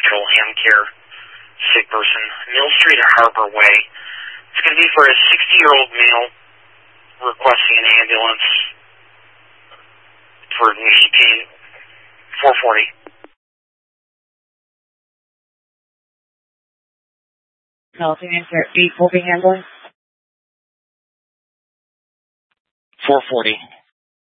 Patrol Hand Care sick person, Mill Street at Harbor Way. It's going to be for a 60-year-old male requesting an ambulance for knee pain. 440. Calling in for 840 ambulance. 440.